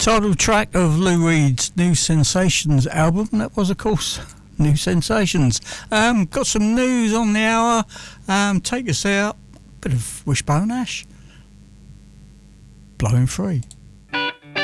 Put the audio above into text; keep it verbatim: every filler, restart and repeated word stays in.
Title track of Lou Reed's New Sensations album. That was, of course, New Sensations. Um, got some news on the hour. Um, take us out. Bit of Wishbone Ash. Blowing Free.